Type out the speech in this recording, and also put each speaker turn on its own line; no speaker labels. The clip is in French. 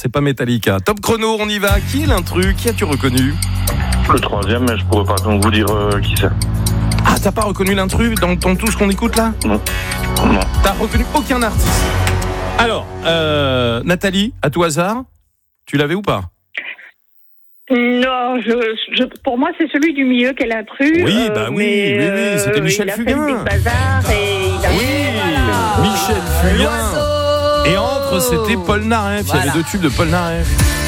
c'est pas Metallica. Top chrono, on y va. Qui est l'intrus? Qui as-tu reconnu?
Le troisième, mais je pourrais pas donc vous dire qui c'est.
Ah, t'as pas reconnu l'intrus dans tout ce qu'on écoute là?
Non.
T'as reconnu aucun artiste. Alors, Nathalie, à tout hasard, tu l'avais ou pas?
Non, pour moi, c'est celui du milieu qu'elle a intrus.
Oui, oui, c'était Michel Fugain.
Il a fait le Big Bazar et il a
Michel Fugain. Et entre, c'était Paul Naref. Il y avait 2 tubes de Paul Naref.